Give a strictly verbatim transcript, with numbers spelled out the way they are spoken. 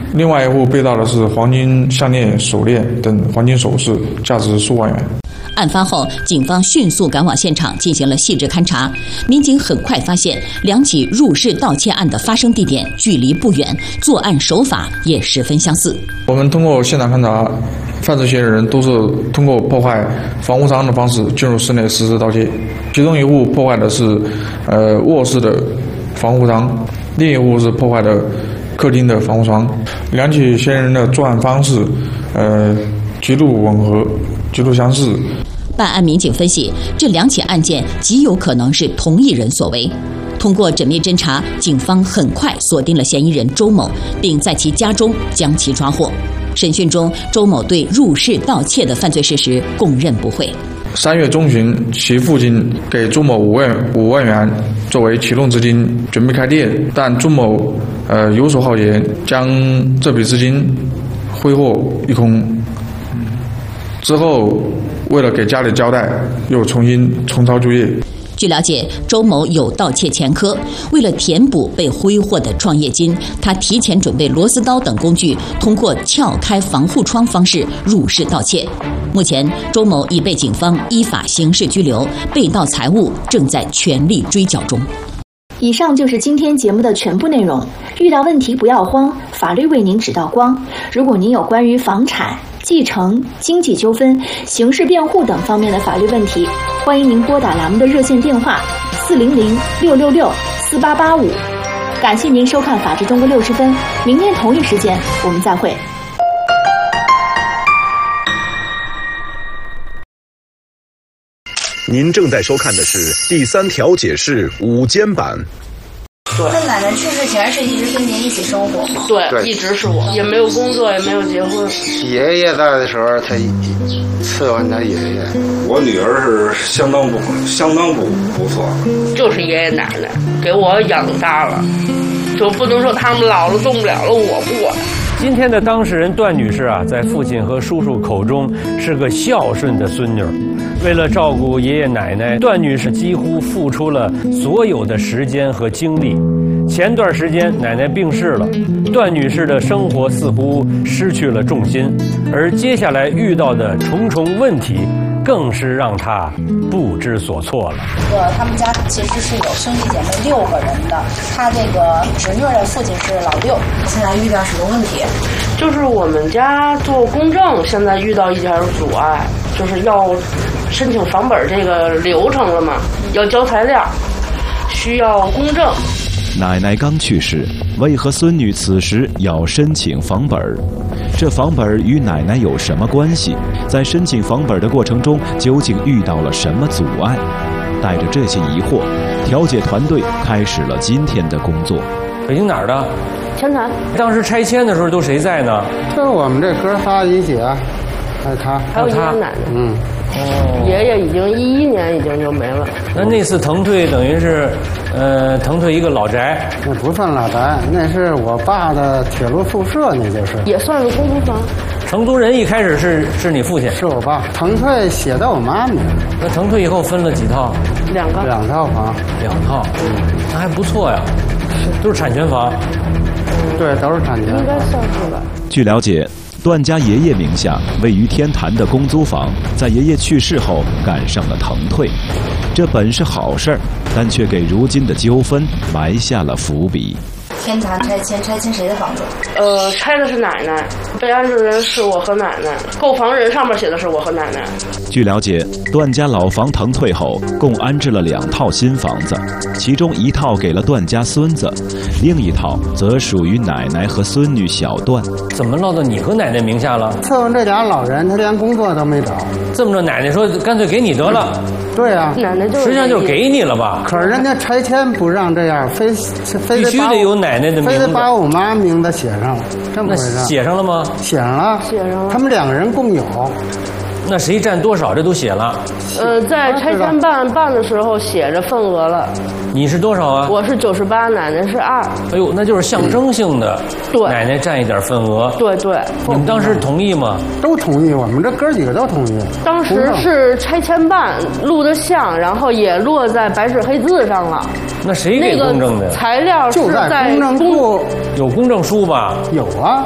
另外一户被盗的是黄金项链、手链等黄金首饰，价值数万元。 案发后，警方迅速赶往现场进行了细致勘查。民警很快发现，两起入室盗窃案的发生地点距离不远，作案手法也十分相似。 我们通过现场勘查，犯罪嫌疑人都是通过破坏防护窗的方式进入室内实施盗窃。其中一户破坏的是呃卧室的防护窗，另一户是破坏的客厅的防护窗。两起嫌疑人的作案方式，呃极度吻合，极度相似。 办案民警分析，这两起案件极有可能是同一人所为。通过缜密侦查，警方很快锁定了嫌疑人周某，并在其家中将其抓获。审讯中，周某对入室盗窃的犯罪事实供认不讳。 三月中旬，其父亲给朱某五万五万元作为启动资金，准备开店，但朱某呃游手好闲，将这笔资金挥霍一空。之后，为了给家里交代，又重新重操旧业。 据了解，周某有盗窃前科，为了填补被挥霍的创业金，他提前准备螺丝刀等工具，通过撬开防护窗方式入室盗窃。目前，周某已被警方依法刑事拘留，被盗财物正在全力追缴中。 以上就是今天节目的全部内容。遇到问题不要慌，法律为您指道光。如果您有关于房产、继承、经济纠纷、刑事辩护等方面的法律问题，欢迎您拨打栏目的热线电话四零零六六六四八八五。感谢您收看《法治中国六十分》，明天同一时间我们再会。 您正在收看的是第三条解释午间版。 那奶奶去世前是一直跟您一起生活吗？ 对，对一直是我，也没有工作，也没有结婚。 爷爷在的时候，他伺候他爷爷。 我女儿是相当不相当不不错， 就是爷爷奶奶给我养大了，就不能说他们老了动不了了，我不管。 今天的当事人段女士啊，在父亲和叔叔口中是个孝顺的孙女。为了照顾爷爷奶奶，段女士几乎付出了所有的时间和精力。前段时间奶奶病逝了，段女士的生活似乎失去了重心，而接下来遇到的重重问题更是让她不知所措了。 呃，他们家其实是有兄弟姐妹六个人的，他这个侄女的父亲是老六，现在遇到什么问题？ 就是我们家做公证，现在遇到一点阻碍，就是要申请房本这个流程了嘛，要交材料，需要公证。 奶奶刚去世，为何孙女此时要申请房本？这房本与奶奶有什么关系？在申请房本的过程中，究竟遇到了什么阻碍？带着这些疑惑，调解团队开始了今天的工作。 北京哪儿的？ 前台。 当时拆迁的时候都谁在呢？ 就是我们这哥仨一起啊，还有他， 还有爷爷奶奶。 嗯。 哦，爷爷已经一一年已经就没了。 那那次腾退等于是，呃，腾退一个老宅。 那不算老宅，那是我爸的铁路宿舍，那就是。 也算是公租房。 承租人一开始是是你父亲？ 是我爸。腾退写到我妈名。 那腾退以后分了几套？ 两个。 两套房。 两套，嗯，那还不错呀，都是产权房。 嗯、对，都是产权。 应该算是吧。 据了解。段家爷爷名下位于天坛的公租房，在爷爷去世后赶上了腾退，这本是好事儿，但却给如今的纠纷埋下了伏笔。 天坛拆迁，拆迁谁的房子？ 呃，拆的是奶奶，被安置人是我和奶奶，购房人上面写的是我和奶奶。 据了解，段家老房腾退后，共安置了两套新房子，其中一套给了段家孙子，另一套则属于奶奶和孙女小段。 怎么落到你和奶奶名下了？ 伺候这俩老人，他连工作都没找。 这么着，奶奶说干脆给你得了。 对呀、啊， 奶奶就实际上就是给你了吧？ 可是人家拆迁不让这样，非非必须得有奶奶的名字， 非得把我妈名字写上，这么回事？ 写上了吗？ 写上了， 写上了。 他们两个人共有。 那谁占多少？这都写了。 呃，在拆迁办办的时候写着份额了。 你是多少啊？ 我是九十八，奶奶是二。 哎呦，那就是象征性的。 对， 奶奶占一点份额。 对对。 你们当时同意吗？ 都同意，我们这哥几个都同意。 当时是拆迁办录的像，然后也落在白纸黑字上了。 那谁给公证的？ 材料就在公证处， 有公证书吧？ 有啊。